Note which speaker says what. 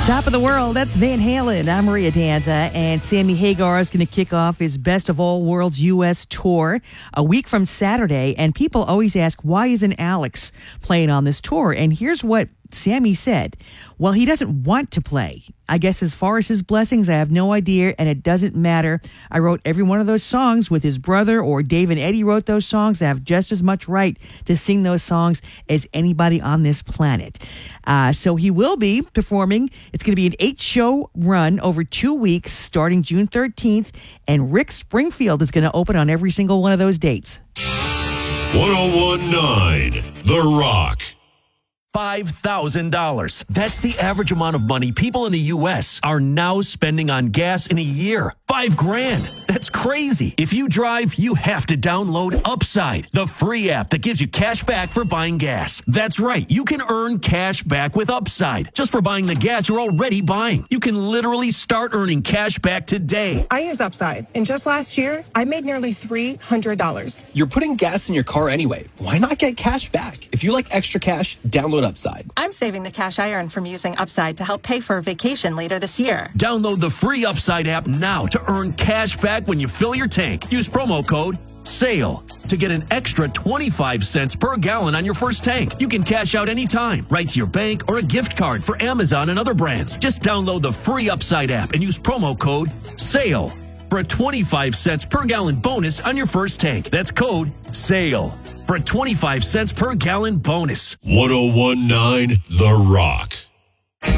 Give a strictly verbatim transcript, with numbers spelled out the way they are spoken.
Speaker 1: Top of the world, that's Van Halen. I'm Maria Danza, and Sammy Hagar is going to kick off his Best of All Worlds U S tour a week from Saturday. And people always ask, why isn't Alex playing on this tour? And here's what Sammy said. Well, he doesn't want to play. I guess as far as his blessings, I have no idea, and it doesn't matter. I wrote every one of those songs with his brother, or Dave and Eddie wrote those songs. I have just as much right to sing those songs as anybody on this planet. Uh, so he will be performing. It's going to be an eight-show run over two weeks starting June thirteenth, and Rick Springfield is going to open on every single one of those dates.
Speaker 2: one oh one point nine The Rock.
Speaker 3: five thousand dollars. That's the average amount of money people in the U S are now spending on gas in a year. Five grand. That's crazy. If you drive, you have to download Upside, the free app that gives you cash back for buying gas. That's right. You can earn cash back with Upside just for buying the gas you're already buying. You can literally start earning cash back today.
Speaker 4: I use Upside, and just last year, I made nearly three hundred dollars.
Speaker 5: You're putting gas in your car anyway. Why not get cash back? If you like extra cash, download Upside.
Speaker 6: I'm saving the cash I earn from using Upside to help pay for a vacation later this year.
Speaker 3: Download the free Upside app now to earn cash back when you fill your tank. Use promo code SALE to get an extra twenty-five cents per gallon on your first tank. You can cash out anytime, right to your bank or a gift card for Amazon and other brands. Just download the free Upside app and use promo code SALE for a twenty-five cents per gallon bonus on your first tank. That's code SALE for a twenty-five cents per gallon bonus.
Speaker 2: one oh one point nine The Rock.